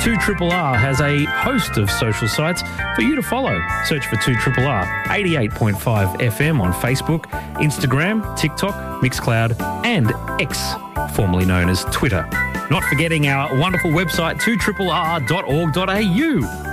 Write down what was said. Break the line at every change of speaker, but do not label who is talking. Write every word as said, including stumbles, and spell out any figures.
two R R has a host of social sites for you to follow. Search for two R R, eighty-eight point five F M on Facebook, Instagram, TikTok, Mixcloud, and X, formerly known as Twitter. Not forgetting our wonderful website, two R R dot org dot A U.